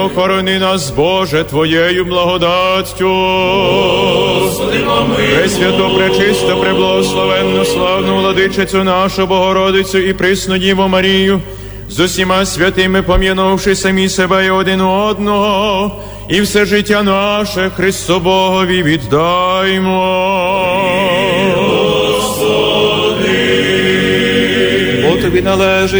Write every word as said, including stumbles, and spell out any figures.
Охорони нас, Боже, Твоєю благодаттю. Господи, помилуй. Пресвято, пречисто, преблагословенну, славну владичицю нашу Богородицю і присну Діву Марію, з усіма святими пом'янувши самі себе і один одного, і все життя наше Христу Богові віддаймо. Господи. Бо Тобі належить